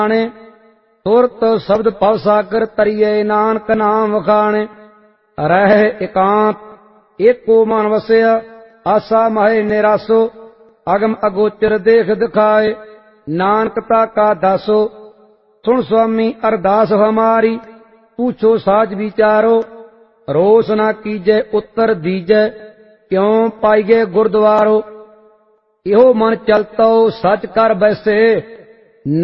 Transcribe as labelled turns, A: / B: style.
A: ਜਾਣੇ। ਸੁਰਤ ਸ਼ਬਦ ਭਵ ਸਾਗਰ ਤਰੀਏ, ਨਾਨਕ ਨਾਮ ਵਖਾਣੇ। ਰਹਿ ਇਕਾਂਤ ਏਕੋ ਮਨ ਵਸਿਆ, ਆਸਾ ਮਹਿ ਨਿਰਾਸੋ। ਅਗਮ ਅਗੋਚਰ ਦੇਖ ਦਿਖਾਏ, ਨਾਨਕ ਤਾ ਕਾ ਦਾਸੋ। ਸੁਣ ਸੁਆਮੀ ਅਰਦਾਸ ਹਮਾਰੀ, पूछो साज विचारो। रोस न कीजै उत्तर दीजै, क्यों पाइगे गुरद्वारो। इहो मन चलतो सच कर बैसे,